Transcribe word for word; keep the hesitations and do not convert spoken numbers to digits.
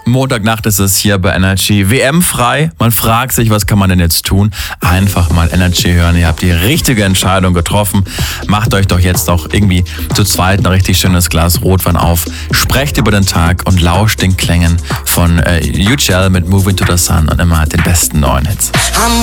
Montagnacht ist es hier bei Energy. W M-frei. Man fragt sich, was kann man denn jetzt tun? Einfach mal Energy hören. Ihr habt die richtige Entscheidung getroffen. Macht euch doch jetzt auch irgendwie zu zweit ein richtig schönes Glas Rotwein auf. Sprecht über den Tag und lauscht den Klängen von äh, U G L mit Moving to the Sun und immer den besten neuen Hits. I'm